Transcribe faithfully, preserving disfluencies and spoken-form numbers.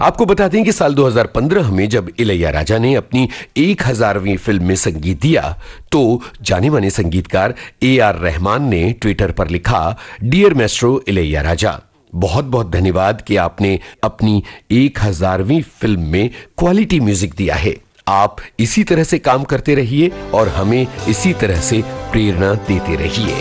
आपको बता दें कि साल दो हज़ार पंद्रह में जब इलैयाराजा ने अपनी एक हजारवीं फिल्म में संगीत दिया तो जाने माने संगीतकार ए आर रहमान ने ट्विटर पर लिखा, डियर मैस्ट्रो इलैयाराजा, बहुत बहुत धन्यवाद कि आपने अपनी एक हजारवीं फिल्म में क्वालिटी म्यूजिक दिया है। आप इसी तरह से काम करते रहिए और हमें इसी तरह से प्रेरणा देते रहिए।